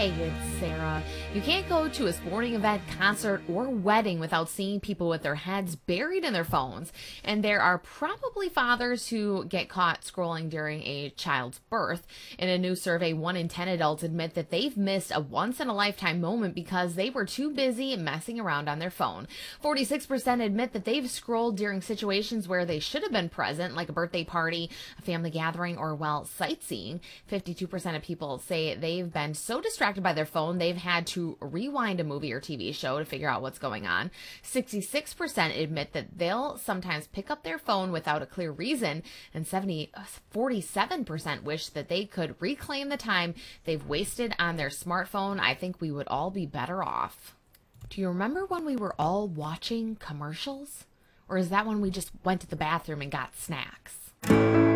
Hey, it's Sarah. You can't go to a sporting event, concert, or wedding without seeing people with their heads buried in their phones. And there are probably fathers who get caught scrolling during a child's birth. In a new survey, 1 in 10 adults admit that they've missed a once-in-a-lifetime moment because they were too busy messing around on their phone. 46% admit that they've scrolled during situations where they should have been present, like a birthday party, a family gathering, or, well, sightseeing. 52% of people say they've been so distracted by their phone they've had to rewind a movie or TV show to figure out what's going on. 66% admit that they'll sometimes pick up their phone without a clear reason, and 47% wish that they could reclaim the time they've wasted on their smartphone. I think we would all be better off. Do you remember when we were all watching commercials? Or is that when we just went to the bathroom and got snacks?